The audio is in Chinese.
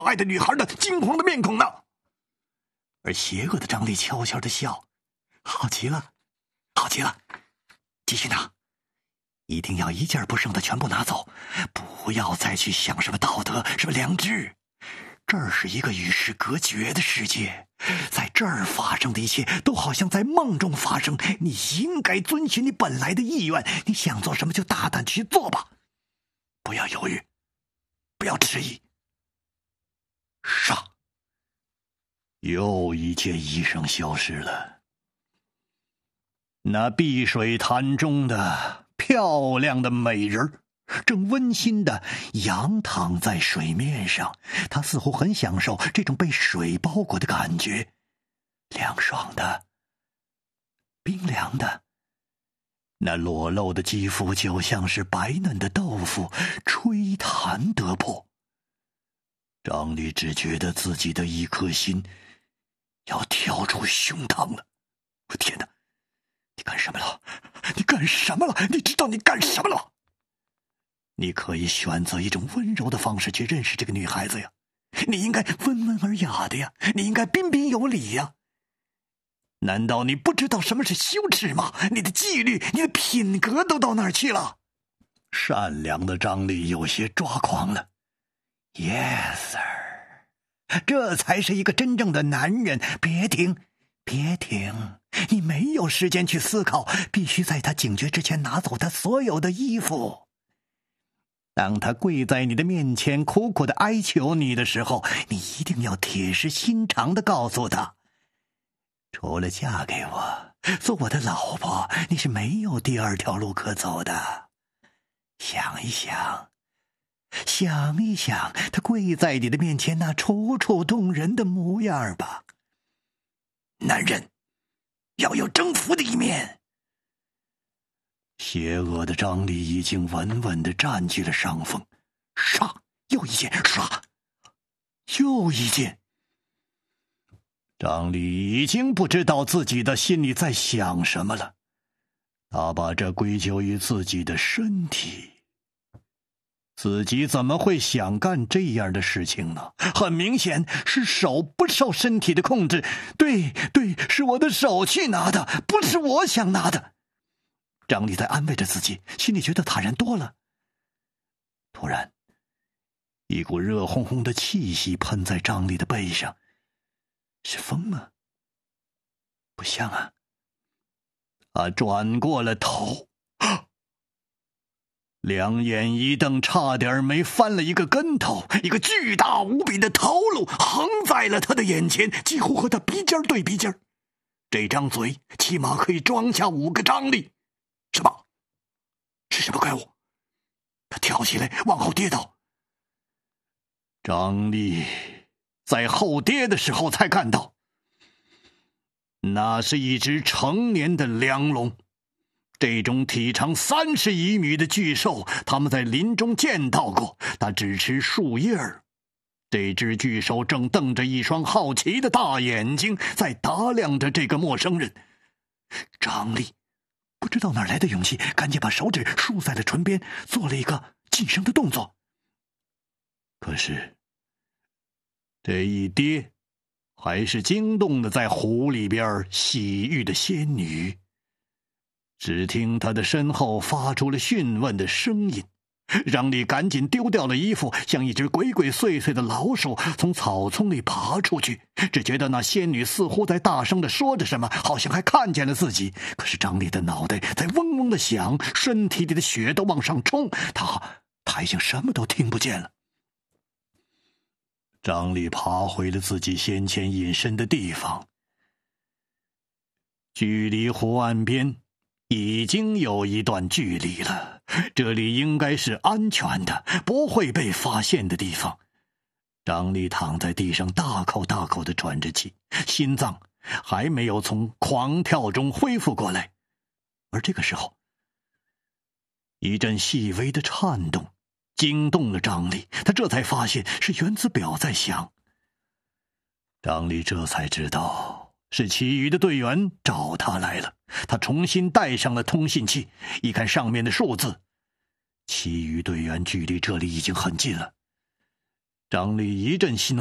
爱的女孩的惊慌的面孔呢。而邪恶的张力悄悄地笑，好极了，好极了，继续拿，一定要一件不剩的全部拿走，不要再去想什么道德，什么良知。这儿是一个与世隔绝的世界，在这儿发生的一切都好像在梦中发生，你应该遵循你本来的意愿，你想做什么就大胆去做吧，不要犹豫，不要迟疑。杀！又一件医生消失了。那碧水潭中的漂亮的美人正温馨地仰躺在水面上，她似乎很享受这种被水包裹的感觉，凉爽的，冰凉的，那裸露的肌肤就像是白嫩的豆腐，吹弹得破。张力只觉得自己的一颗心要跳出胸膛了。我天哪，你干什么了？你干什么了？你知道你干什么了？你可以选择一种温柔的方式去认识这个女孩子呀，你应该温文尔雅的呀，你应该彬彬有礼呀。难道你不知道什么是羞耻吗？你的纪律，你的品格都到哪儿去了？善良的张力有些抓狂了。Yes, sir， 这才是一个真正的男人。别停，别停，你没有时间去思考，必须在他警觉之前拿走他所有的衣服。当他跪在你的面前苦苦的哀求你的时候，你一定要铁石心肠的告诉他，除了嫁给我，做我的老婆，你是没有第二条路可走的。想一想，想一想他跪在你的面前那楚楚动人的模样吧。男人要有征服的一面。邪恶的张力已经稳稳地占据了上风，杀！又一件，杀！又一件。张力已经不知道自己的心里在想什么了，他把这归咎于自己的身体。自己怎么会想干这样的事情呢？很明显是手不受身体的控制。对，是我的手去拿的，不是我想拿的。张力在安慰着自己，心里觉得坦然多了。突然，一股热烘烘的气息喷在张力的背上。是风吗？不像啊。他转过了头，两眼一瞪，差点没翻了一个跟头。一个巨大无比的头颅横在了他的眼前，几乎和他鼻尖对鼻尖。这张嘴起码可以装下5个张力。什么？是什么怪物？他跳起来往后跌倒。张力在后跌的时候才看到，那是一只成年的梁龙。这种体长30余米的巨兽，他们在林中见到过，它只吃树叶儿。这只巨兽正瞪着一双好奇的大眼睛，在打量着这个陌生人。张力不知道哪来的勇气，赶紧把手指竖在了唇边，做了一个噤声的动作。可是这一跌，还是惊动了在湖里边洗浴的仙女。只听她的身后发出了询问的声音。张力赶紧丢掉了衣服，像一只鬼鬼祟祟的老鼠从草丛里爬出去。只觉得那仙女似乎在大声地说着什么，好像还看见了自己。可是张力的脑袋在嗡嗡地响，身体里的血都往上冲，他已经什么都听不见了。张力爬回了自己先前隐身的地方，距离湖岸边已经有一段距离了，这里应该是安全的，不会被发现的地方。张力躺在地上，大口大口地喘着气，心脏还没有从狂跳中恢复过来。而这个时候，一阵细微的颤动惊动了张力，他这才发现是原子表在响。张力这才知道是其余的队员找他来了。他重新带上了通信器，一看上面的数字，其余队员距离这里已经很近了。 张丽一阵心